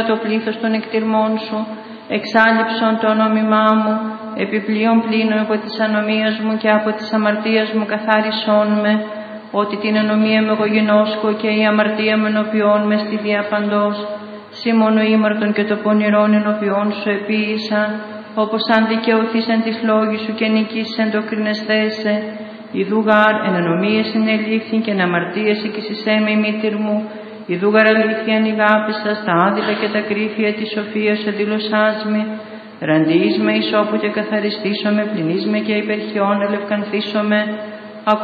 το πλήθος των εκτιρμών σου, εξάλληψον το νόμιμά μου, επιπλέον πλήνω από της ανομίας μου και από της αμαρτίας μου καθάρισόν με, ότι την ανομία μου εγώ γινώσκω και η αμαρτία με ενωπιών με στη διαπαντός. Σύ μόνο ήμαρτον και το πονηρόν ενωπιών σου επίησα, όπως αν δικαιωθείς εν της λόγης σου και νικήσεις εν το κρινεστέσαι. Ιδούγαρ εν ανομίες συνελήφθην και εν αμαρτίες εκεισισέ με η μήτηρ μου. Ιδούγαρ αλήθεια ανηγάπησα στα άδικα και τα κρύφια της σοφίας εδήλωσάς με. Ραντιείς με ισόπου και καθαριστήσω με, πληνείς με και υπερχιών ελευκανθήσω με.